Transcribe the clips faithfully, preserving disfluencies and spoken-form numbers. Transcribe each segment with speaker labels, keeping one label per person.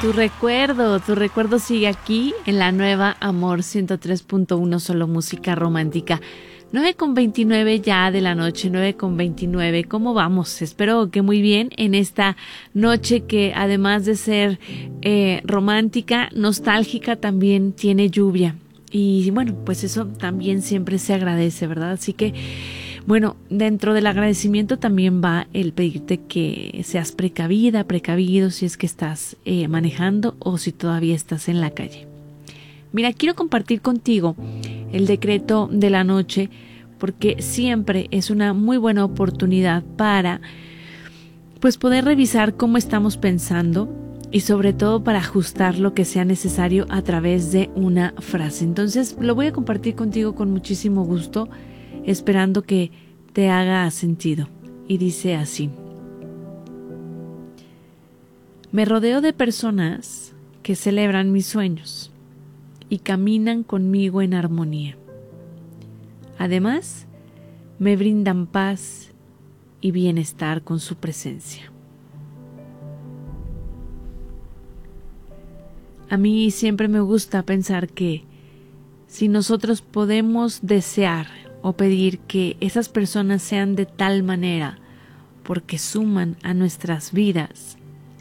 Speaker 1: Tu recuerdo, tu recuerdo sigue aquí en la nueva Amor ciento tres punto uno, solo música romántica. nueve con veintinueve ya de la noche, nueve con veintinueve. ¿Cómo vamos? Espero que muy bien en esta noche que además de ser eh, romántica, nostálgica, también tiene lluvia. Y bueno, pues eso también siempre se agradece, ¿verdad? Así que, bueno, dentro del agradecimiento también va el pedirte que seas precavida, precavido si es que estás eh, manejando o si todavía estás en la calle. Mira, quiero compartir contigo el decreto de la noche porque siempre es una muy buena oportunidad para pues poder revisar cómo estamos pensando y sobre todo para ajustar lo que sea necesario a través de una frase. Entonces lo voy a compartir contigo con muchísimo gusto, esperando que te haga sentido. Y dice así: me rodeo de personas que celebran mis sueños y caminan conmigo en armonía. Además, me brindan paz y bienestar con su presencia. A mí siempre me gusta pensar que si nosotros podemos desear o pedir que esas personas sean de tal manera porque suman a nuestras vidas,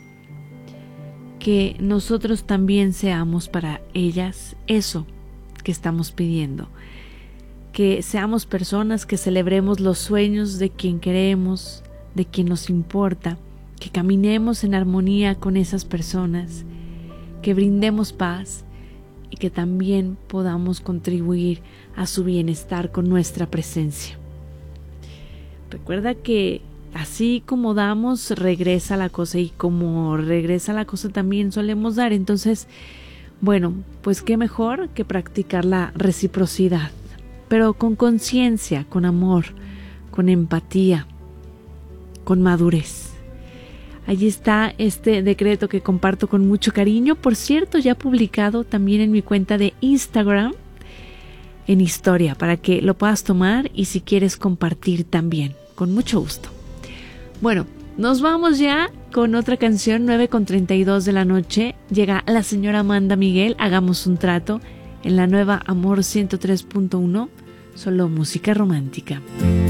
Speaker 1: que nosotros también seamos para ellas eso que estamos pidiendo, que seamos personas que celebremos los sueños de quien queremos, de quien nos importa, que caminemos en armonía con esas personas, que brindemos paz y que también podamos contribuir a su bienestar con nuestra presencia. Recuerda que así como damos, regresa la cosa, y como regresa la cosa también solemos dar. Entonces, bueno, pues qué mejor que practicar la reciprocidad, pero con conciencia, con amor, con empatía, con madurez. Allí está este decreto que comparto con mucho cariño. Por cierto, ya publicado también en mi cuenta de Instagram, en historia, para que lo puedas tomar y si quieres compartir también, con mucho gusto. Bueno, nos vamos ya con otra canción. Nueve con treinta y dos de la noche. Llega la señora Amanda Miguel. Hagamos un trato en la nueva Amor ciento tres punto uno, solo música romántica.